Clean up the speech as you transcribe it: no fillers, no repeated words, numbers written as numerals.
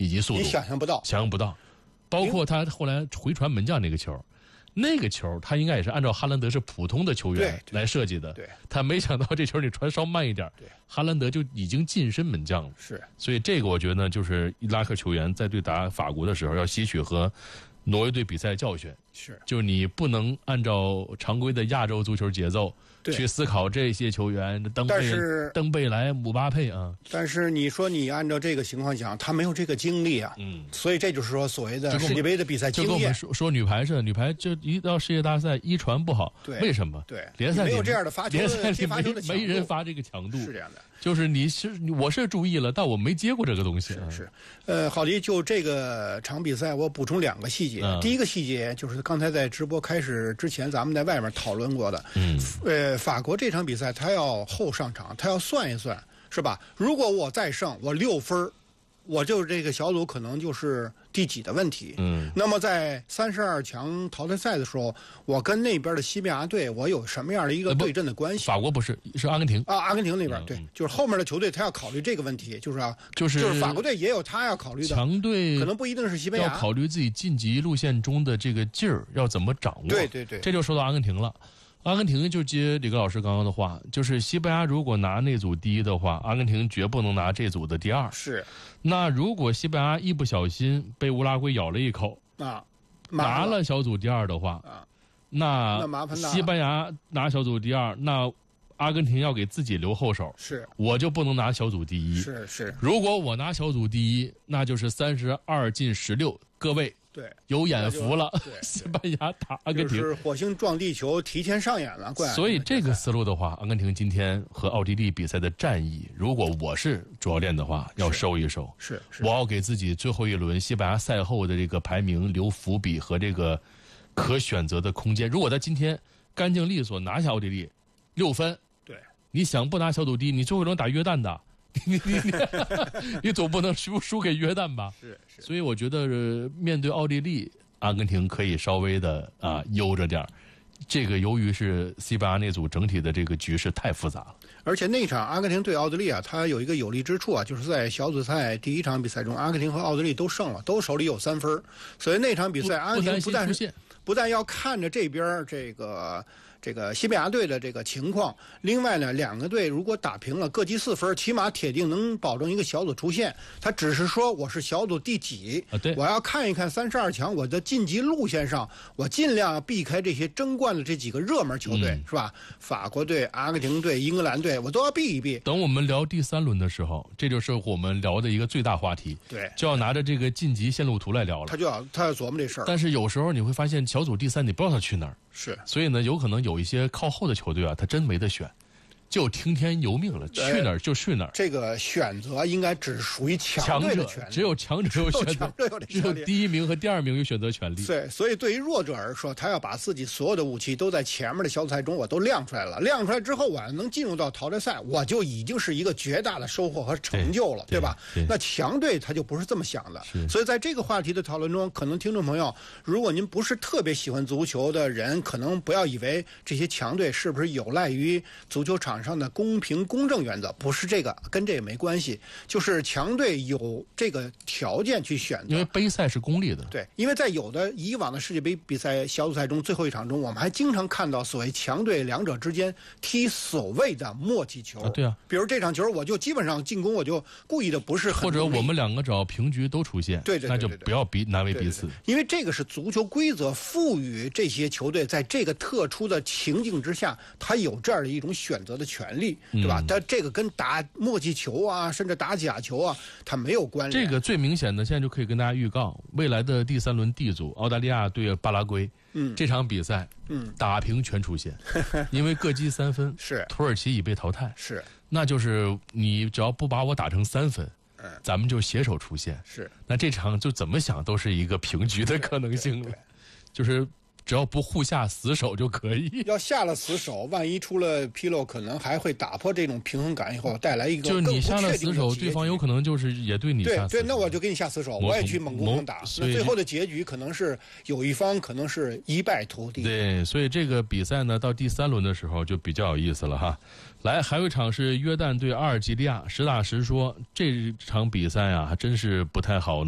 以及速度， 你想象不到。 包括他后来回传门将那个球，他应该也是按照哈兰德是普通的球员来设计的。 对， 他没想到这球你传稍慢一点，哈兰德就已经近身门将了。 是， 所以这个我觉得呢，就是伊拉克球员在对打法国的时候要吸取和挪威队比赛教训。 是， 就是你不能按照常规的亚洲足球节奏去思考这些球员，登贝莱、姆巴佩啊。 但是你说你按照这个情况讲，他没有这个经历啊。所以这就是说所谓的世界杯的比赛经验。 就跟我们说女排似的，女排就一到世界大赛一传不好，为什么？ 对， 联赛里没有这样的发球， 联赛里没人发发这个强度， 是这样的。 就是我是注意了，但我没接过这个东西。 是。郝迪，就这个场比赛，我补充2个细节。第一个细节就是刚才在直播开始之前，咱们在外面讨论过的。法国这场比赛他要后上场，他要算一算，是吧？如果我再胜，我6分，我就这个小组可能就是第几的问题。那么在32强淘汰赛的时候，我跟那边的西班牙队，我有什么样的一个对阵的关系？ 法国不是，是阿根廷啊，阿根廷那边对，就是后面的球队他要考虑这个问题，就是法国队也有他要考虑的。 强队可能不一定是西班牙， 要考虑自己晋级路线中的这个劲儿要怎么掌握。 对， 这就说到阿根廷了。阿根廷就接李哥老师刚刚的话，就是西班牙如果拿那组第一的话，阿根廷绝不能拿这组的第2。 是。 那如果西班牙一不小心被乌拉圭咬了一口拿了小组第2的话那麻烦西班牙拿小组第2，那阿根廷要给自己留后手。 是。 我就不能拿小组第1。 是。 如果我拿小组第1，那就是32进16。各位。 对， 有眼福了。西班牙打阿根廷， 就是火星撞地球提前上演了。 所以这个思路的话，阿根廷今天和奥地利比赛的战役，如果我是主教练的话，要收一收。 是， 我要给自己最后一轮西班牙赛后的这个排名留伏笔和这个可选择的空间。如果他今天干净利索拿下奥地利6分， 对，你想不拿小组第一，你最后能打约旦的。你总不能输给约旦吧？ 是。 所以我觉得面对奥地利，阿根廷可以稍微的悠着点儿。这个由于是西班牙那组整体的这个局势太复杂了， 而且那场阿根廷对奥地利它有一个有利之处就是在小组赛第1场比赛中，阿根廷和奥地利都胜了，都手里有3分，所以那场比赛阿根廷不但要看着这边这个西班牙队的这个情况，另外呢，2个队如果打平了各积4分，起码铁定能保证一个小组出线。他只是说我是小组第几， 对， 我要看一看32强我的晋级路线上，我尽量避开这些争冠的这几个热门球队，是吧？法国队、阿根廷队、英格兰队，我都要避一避。 等我们聊第3轮的时候，这就是我们聊的一个最大话题， 对， 就要拿着这个晋级线路图来聊了。 他要琢磨这事儿。 但是有时候你会发现，小组第3你不知道他去哪儿。 是， 所以呢，有可能有一些靠后的球队他真没得选，就听天由命了，去哪儿就去哪儿。 这个选择应该只属于强队的权利， 只有强者有选择，只有第1名和第2名有选择权利。 对，所以对于弱者而说，他要把自己所有的武器都在前面的小组赛中我都亮出来了，亮出来之后我能进入到淘汰赛，我就已经是一个绝大的收获和成就了，对吧？那强队他就不是这么想的。所以在这个话题的讨论中，可能听众朋友，如果您不是特别喜欢足球的人，可能不要以为这些强队是不是有赖于足球场上的公平公正原则，不是这个，跟这个没关系，就是强队有这个条件去选择， 因为杯赛是公立的。 对，因为在有的以往的世界杯比赛小组赛中，最后一场中，我们还经常看到所谓强队2者之间踢所谓的默契球。 对啊， 比如这场球我就基本上进攻我就故意的不是很， 或者我们2个只要平局都出现， 对， 那就不要难为彼此。 因为这个是足球规则赋予这些球队在这个特殊的情境之下，他有这样的一种选择的权利，对吧？但这个跟打默契球甚至打假球它没有关联。 这个最明显的，现在就可以跟大家预告，未来的第3轮 D 组，澳大利亚对巴拉圭，这场比赛，打平全出线，因为各积3分， 是土耳其已被淘汰， 是， 那就是你只要不把我打成3分，咱们就携手出线， 是， 那这场就怎么想都是一个平局的可能性了，就是只要不互下死手就可以。 要下了死手，万一出了纰漏，可能还会打破这种平衡感，以后带来一个更不确定的就你下了死手，对方有可能就是也对你下死手。 对，那我就给你下死手，我也去猛攻猛打，那最后的结局可能是有一方可能是一败涂地。 对，所以这个比赛呢，到第3轮的时候就比较有意思了哈。来，还有一场是约旦对阿尔及利亚，实打实说，这场比赛还真是不太好。